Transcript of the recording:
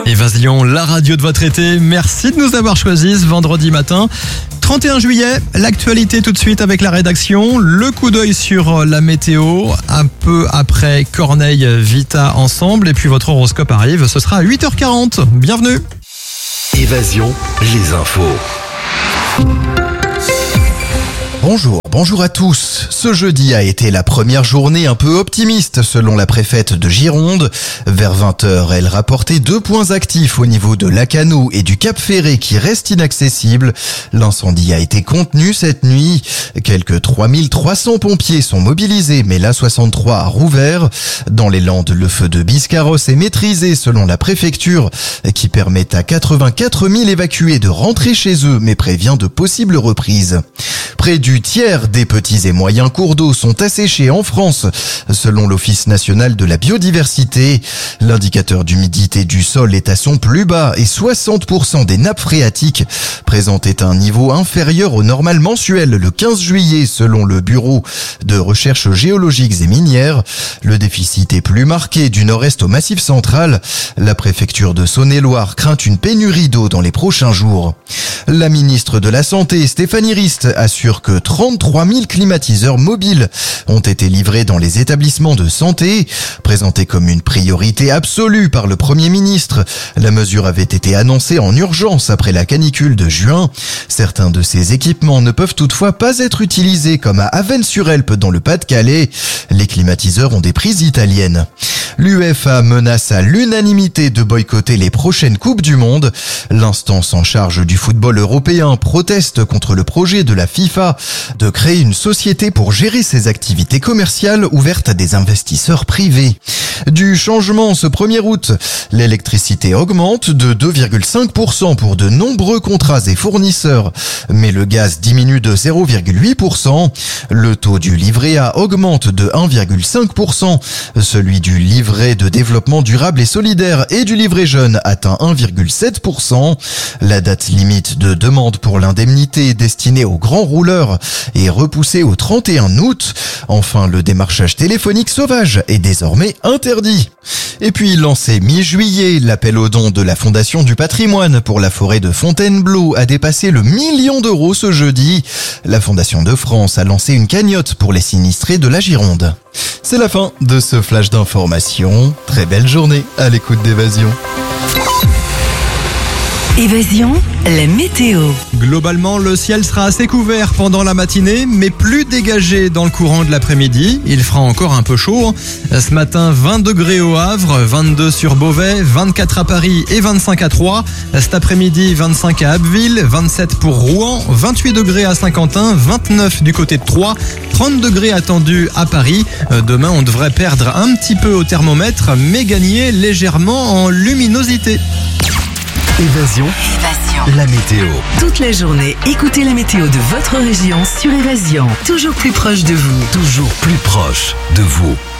Évasion, la radio de votre été. Merci de nous avoir choisis ce vendredi matin. 31 juillet, l'actualité tout de suite avec la rédaction. Le coup d'œil sur la météo, un peu après Corneille Vita ensemble. Et puis votre horoscope arrive, ce sera à 8h40. Bienvenue. Évasion, les infos. Bonjour à tous. Ce jeudi a été la première journée un peu optimiste selon la préfète de Gironde. Vers 20h, elle rapportait 2 points actifs au niveau de Lacanau et du Cap Ferré qui restent inaccessibles. L'incendie a été contenu cette nuit. Quelques 3300 pompiers sont mobilisés, mais l'A63 a rouvert. Dans les Landes, le feu de Biscarrosse est maîtrisé selon la préfecture qui permet à 84 000 évacués de rentrer chez eux, mais prévient de possibles reprises. Près du tiers des petits et moyens cours d'eau sont asséchés en France, selon l'Office national de la biodiversité. L'indicateur d'humidité du sol est à son plus bas et 60% des nappes phréatiques présentaient un niveau inférieur au normal mensuel le 15 juillet, selon le Bureau de recherches géologiques et minières. Le déficit est plus marqué du nord-est au Massif central. La préfecture de Saône-et-Loire craint une pénurie d'eau dans les prochains jours. La ministre de la Santé, Stéphanie Rist, assure que 33 000 climatiseurs mobiles ont été livrés dans les établissements de santé. Présentée comme une priorité absolue par le Premier ministre, la mesure avait été annoncée en urgence après la canicule de juin. Certains de ces équipements ne peuvent toutefois pas être utilisés, comme à Avesnes-sur-Helpe dans le Pas-de-Calais. Les climatiseurs ont des prises italiennes. L'UEFA menace à l'unanimité de boycotter les prochaines Coupes du Monde. L'instance en charge du football européen proteste contre le projet de la FIFA de créer une société pour gérer ses activités commerciales ouvertes à des investisseurs privés. Du changement ce 1er août, l'électricité augmente de 2,5% pour de nombreux contrats et fournisseurs, mais le gaz diminue de 0,8%. Le taux du livret A augmente de 1,5%. Celui du livret de développement durable et solidaire et du livret jeune atteint 1,7%. La date limite de demande pour l'indemnité destinée aux grands rouleurs est repoussée au 31 août. Enfin, le démarchage téléphonique sauvage est désormais interdit. Et puis, lancé mi-juillet, l'appel aux dons de la Fondation du patrimoine pour la forêt de Fontainebleau a dépassé le 1 million d'euros ce jeudi. La Fondation de France a lancé une cagnotte pour les sinistrés de la Gironde. C'est la fin de ce flash d'information. Très belle journée à l'écoute d'Évasion. Évasion, la météo. Globalement, le ciel sera assez couvert pendant la matinée, mais plus dégagé dans le courant de l'après-midi. Il fera encore un peu chaud. Ce matin, 20 degrés au Havre, 22 sur Beauvais, 24 à Paris et 25 à Troyes. Cet après-midi, 25 à Abbeville, 27 pour Rouen, 28 degrés à Saint-Quentin, 29 du côté de Troyes, 30 degrés attendus à Paris. Demain, on devrait perdre un petit peu au thermomètre, mais gagner légèrement en luminosité. Évasion, la météo. Toute la journée, écoutez la météo de votre région sur Évasion. Toujours plus proche de vous. Toujours plus proche de vous.